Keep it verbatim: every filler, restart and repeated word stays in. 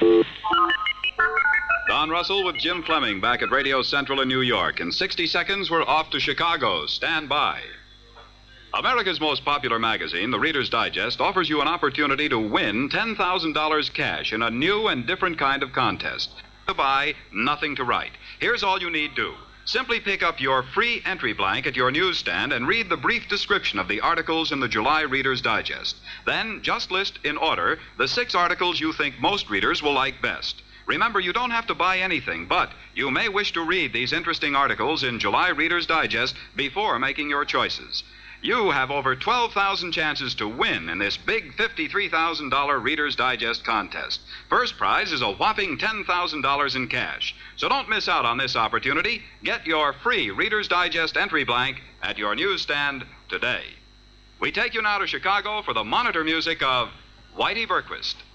Don Russell with Jim Fleming back at Radio Central in New York. In sixty seconds, we're off to Chicago. Stand by. America's most popular magazine, the Reader's Digest, offers you an opportunity to win ten thousand dollars cash in a new and different kind of contest. To buy, nothing to write. Here's all you need do. Simply pick up your free entry blank at your newsstand and read the brief description of the articles in the July Reader's Digest. Then just list in order the six articles you think most readers will like best. Remember, you don't have to buy anything, but you may wish to read these interesting articles in July Reader's Digest before making your choices. You have over twelve thousand chances to win in this big fifty-three thousand dollars Reader's Digest contest. First prize is a whopping ten thousand dollars in cash. So don't miss out on this opportunity. Get your free Reader's Digest entry blank at your newsstand today. We take you now to Chicago for the monitor music of Whitey Berquist.